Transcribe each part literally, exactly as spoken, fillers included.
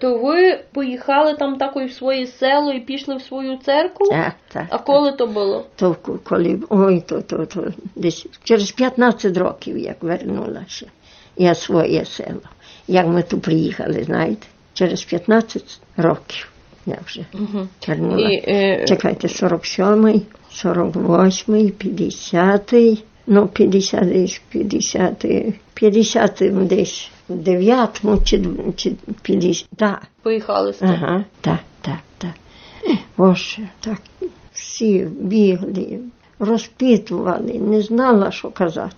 То ви поїхали там такою в своє село і пішли в свою церкву? Так, так. А коли то було? То коли, ой, то, то, то, десь через п'ятнадцять років, як вернулася, я своє село. Як ми тут приїхали, знаєте, через п'ятнадцять років я вже Угу. вернула. І, е... Чекайте, сорок сьомий, сорок восьмий, п'ятдесятий, ну, п'ятдесят, п'ятдесят, п'ятдесят десь в дев'ятому чи, чи п'ятдесят, так. Поїхали з цим? Ага, так, так, так. Боже, так, всі бігли, розпитували, не знала, що казати.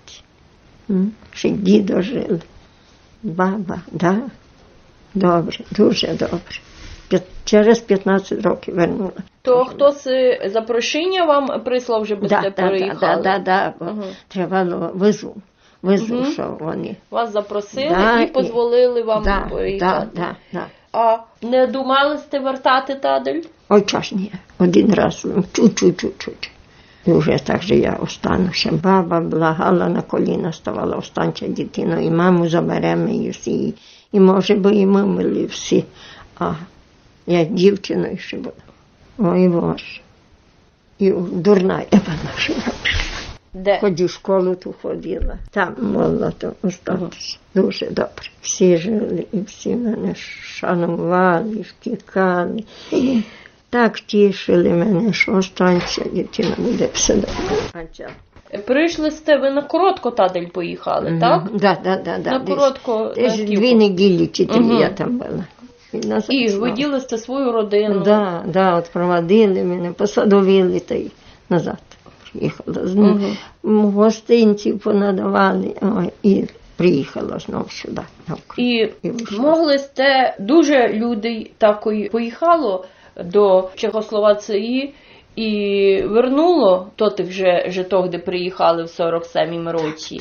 Ще дідо жили. Баба, да? Добре, дуже добре. Через п'ятнадцять років вернула. То хтось запрошення вам прислав вже без да, те да, переїхали? Да, да, да, бо угу. треба було визу. Визу, угу. що вони. Вас запросили да, і дозволили вам да, поїхати. Да, да, да. А не думали сте вертати тадель? Ой, час ні. Один раз, чуть-чуть-чуть. І вже так же я остануся. Баба благала, на коліна ставала, останься дитину, і маму заберемо, і всі. І, може би, і ми мили всі. А я дівчиною ще була. Ой, Боже. І дурна я була, що я пішла. Де? Хоч у школу ту ходила. Там могла то остатися. Дуже добре. Всі жили, і всі мене шанували, втікали. І так тішили мене, що останься дитина, буде все добре. Прийшли сте, ви на коротко тадель поїхали, mm-hmm. так? Да, да, да, да. На коротко. Десь дві неділі чи три mm-hmm. я там була. І, і виділи сте свою родину? Да, да, от проводили мене, посадовили та й назад приїхала. Mm-hmm. Гостинців понадавали, ой, і приїхала знову сюди. І, і могли сте, дуже людей такої поїхало до Чехословації і вернуло то тих же житок, де приїхали в сорок сьомому році.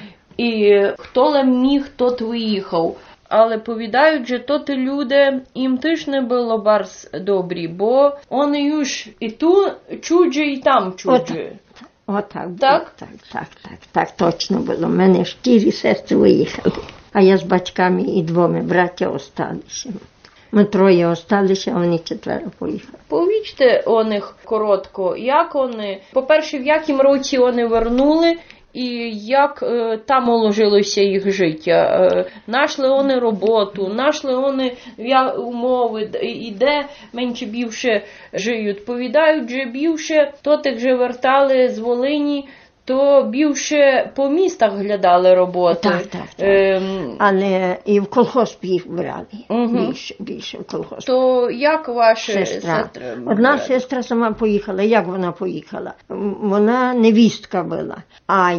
І хто ле міг, тот виїхав. Але повідають, що тоти люди, їм теж не було барс добрі, бо вони юж і ту чуджі, і там чуджі. Отак, так? Так, так, так, так, точно було. У мене чотири сестри виїхали, а я з батьками і двома браття осталися. Ми троє осталися, а вони четверо поїхали. Повічте о них коротко, як вони, по-перше, в яким році вони вернули, і як е, там уложилося їх життя. Е, нашли вони роботу, нашли вони умови, і де менше більше жиють. Повідають, що більше, то тих же вертали з Волині, то більше по містах глядали роботи. Так, так, так. Ем... Але і в колгосп їх брали. Угу. Більше, більше в колгосп. То як ваша сестра? сестра? Одна сестра сама поїхала. Як вона поїхала? Вона невістка була. А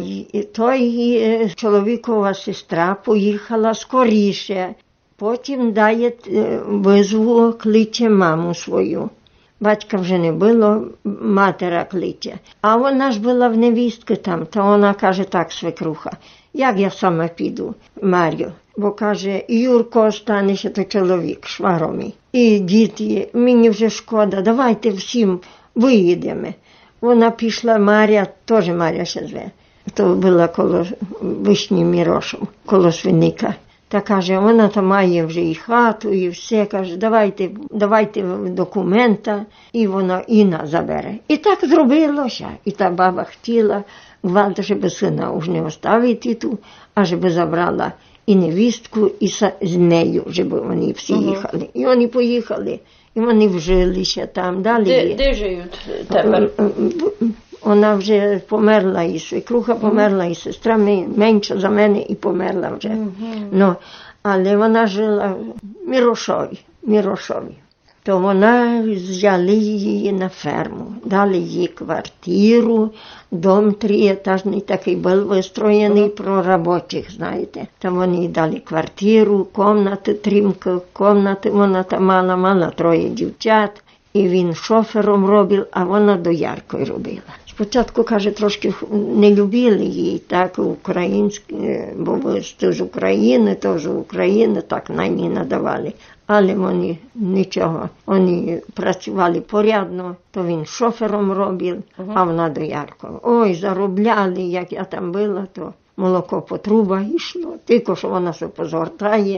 той чоловікова сестра поїхала скоріше. Потім дає визву, кличе маму свою. Батька вже не було, матера кличе. А вона ж була в невістки там, то вона каже так, свекруха, як я сама піду, Мар'ю? Бо каже, Юрко останеться, то чоловік, швагро мій. І діти, мені вже шкода, давайте всім виїдемо. Вона пішла, Мар'я, теж Мар'я ще зве. То була коло Вишні Мірошов, коло Свиника. Та каже, вона там має вже і хату, і все. Каже, давайте, давайте документа, і вона Інна забере. І так зробилося. І та баба хотіла, гвалта, щоб сина уж не оставити ту, а щоб забрала і невістку, і з нею, щоб вони всі угу. їхали. І вони поїхали, і вони вжилися там, далі. Де, де живуть тепер? Вона вже померла, і свекруха померла, і сестра менша за мене, і померла вже. Mm-hmm. Ну, але вона жила в Мірошові, Мірошові. То вона взяли її на ферму, дали їй квартиру, дом триетажний такий був вистроєний mm-hmm. про робочих, знаєте. Там вони дали квартиру, комнати, трімки, комнати, вона там мала, мала троє дівчат. І він шофером робив, а вона дояркою робила. Спочатку, каже, трошки не любили її, так, українські, бо ви з України, то з України, так на ній надавали. Але вони нічого, вони працювали порядно, то він шофером робив, uh-huh. а вона дояркою. Ой, заробляли, як я там була, то молоко по трубах йшло, тільки що вона все позгортає,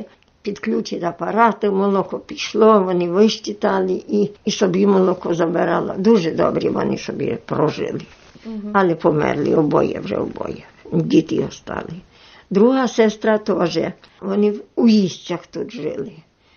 підключити апарати, молоко пішло, вони вищитали і, і собі молоко забирало. Дуже добре вони собі прожили. Угу. Але померли обоє вже обоє. Діти остали. Друга сестра теж. Вони у Їстях тут жили.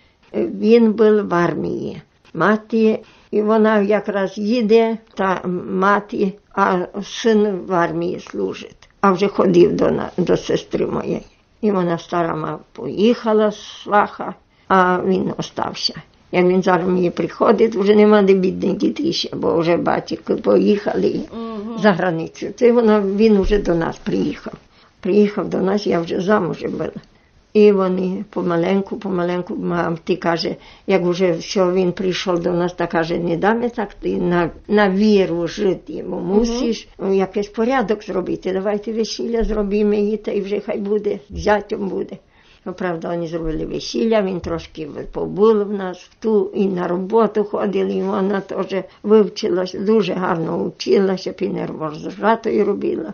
Він був в армії. Мати, і вона якраз їде, та мати, а син в армії служить. А вже ходив до, до сестри моєї. І вона стара мама поїхала з сваха, а він остався. Як він з армії приходить, вже нема де бідних дітей ще, бо вже батьки поїхали uh-huh. за границю. Це вона, він вже до нас приїхав. Приїхав до нас, я вже замужем була. І вони помаленьку, помаленьку, мамці каже, як вже що він прийшов до нас, та каже, не даме так, ти на, на віру жити йому мусиш, uh-huh. якийсь порядок зробити, давайте весілля зробимо її, та й вже хай буде, зятем буде. Ну, правда, вони зробили весілля, він трошки побув в нас в ту, і на роботу ходили, і вона теж вивчилася, дуже гарно вчилася, пінервожратою робила.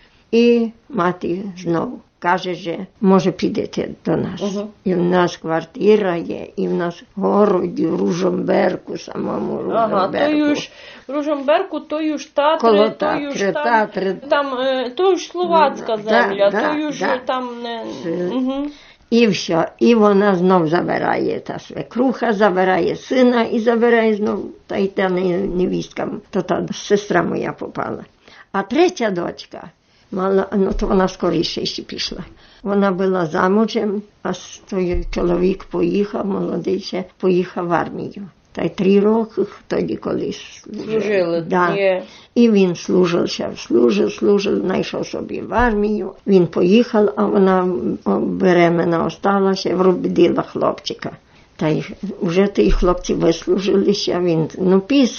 І мати знову каже, що може підете до нас. Uh-huh. І в нас квартира є, і в нас городі в Ружомберку, самому Ружомберку. Ага, тою ж Ружомберку, тою ж Татри, коло тою ж там, Татри. там тою ж словацька земля, да, тою ж да. там... Угу. І все, і вона знов забирає, та свекруха забирає сина і забирає знов, та й та невістка, то та сестра моя попала. А третя дочка, мала, ну то вона скоріше ще пішла. Вона була замужем, а той чоловік поїхав, молодий ще, поїхав в армію. Та й три роки тоді колись служили. Да. Yeah. І він служив, ще служив, служив, знайшов собі в армію. Він поїхав, а вона беременна осталася, вродила хлопчика. Та й вже ті хлопці вислужилися, він, ну, піс